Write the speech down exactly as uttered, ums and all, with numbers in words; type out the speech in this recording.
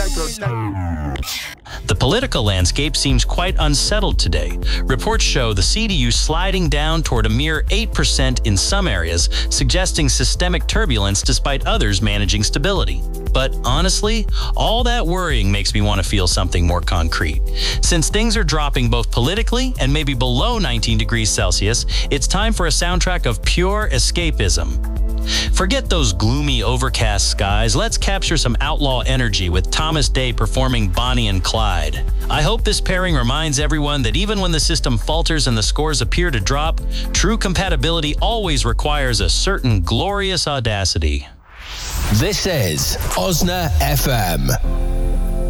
The political landscape seems quite unsettled today. Reports show the C D U sliding down toward a mere eight percent in some areas, suggesting systemic turbulence despite others managing stability. But honestly, all that worrying makes me want to feel something more concrete. Since things are dropping both politically and maybe below nineteen degrees Celsius, it's time for a soundtrack of pure escapism. Forget those gloomy, overcast skies. Let's capture some outlaw energy with Thomas Day performing Bonnie and Clyde. I hope this pairing reminds everyone that even when the system falters and the scores appear to drop, true compatibility always requires a certain glorious audacity. This is Osna F M.